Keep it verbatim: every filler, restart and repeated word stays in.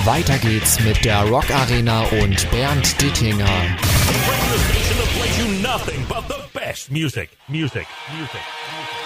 Weiter geht's mit der Rock Arena und Bernd Dittinger. Radio station that plays you nothing but the best music, music, music, music.